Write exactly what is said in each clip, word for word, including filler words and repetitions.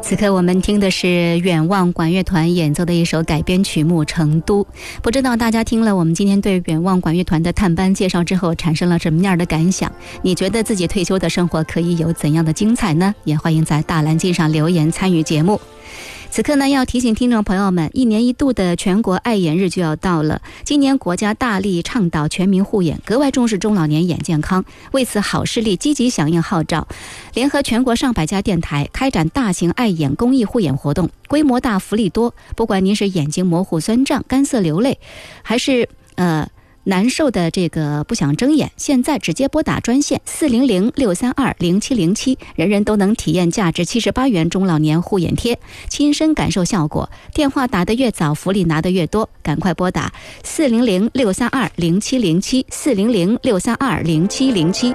此刻我们听的是远望管乐团演奏的一首改编曲目《成都》。不知道大家听了我们今天对远望管乐团的探班介绍之后产生了什么样的感想？你觉得自己退休的生活可以有怎样的精彩呢？也欢迎在大蓝鲸上留言参与节目。此刻呢，要提醒听众朋友们，一年一度的全国爱眼日就要到了。今年国家大力倡导全民护眼，格外重视中老年眼健康。为此，好视力积极响应号召，联合全国上百家电台开展大型爱眼公益护眼活动，规模大、福利多。不管您是眼睛模糊、酸胀、干涩流泪，还是呃。难受的这个不想睁眼，现在直接拨打专线四零零六三二零七零七，人人都能体验价值七十八元中老年护眼贴，亲身感受效果。电话打得越早，福利拿得越多，赶快拨打四零零六三二零七零七四零零六三二零七零七。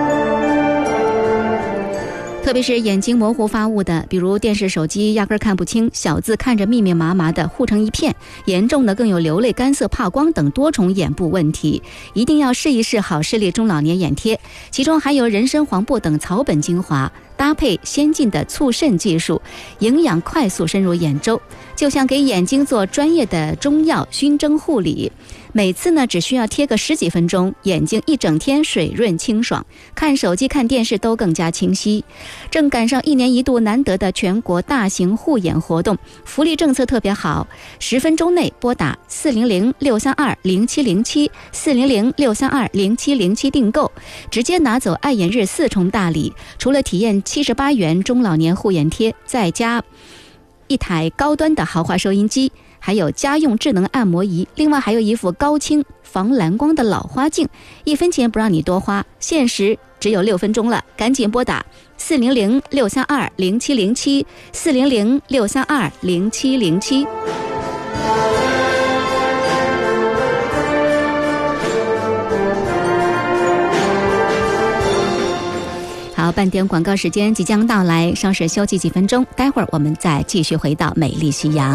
特别是眼睛模糊发雾的，比如电视、手机压根看不清，小字看着密密麻麻的糊成一片，严重的更有流泪、干涩、怕光等多重眼部问题，一定要试一试好视力中老年眼贴，其中含有人参、黄柏等草本精华，搭配先进的促渗技术，营养快速深入眼周，就像给眼睛做专业的中药熏蒸护理。每次呢只需要贴个十几分钟，眼睛一整天水润清爽，看手机看电视都更加清晰。正赶上一年一度难得的全国大型护眼活动，福利政策特别好，十分钟内拨打四零零六三二零七零七四零零六三二零七零七订购，直接拿走爱眼日四重大礼，除了体验七十八元中老年护眼贴，再加一台高端的豪华收音机，还有家用智能按摩仪，另外还有一副高清防蓝光的老花镜，一分钱不让你多花，限时只有六分钟了，赶紧拨打四零零六三二零七零七四零零六三二零七零七。好，半点广告时间即将到来，稍事休息几分钟，待会儿我们再继续回到美丽夕阳。